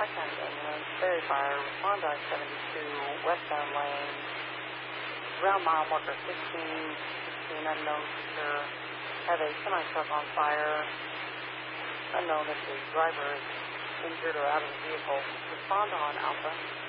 2nd Ambulance, Berry Fire, respond to I-72, westbound lane, around mile marker 15, 16, unknown secure. Have a semi-truck on fire. Unknown if the driver is injured or out of the vehicle. Respond on Alpha.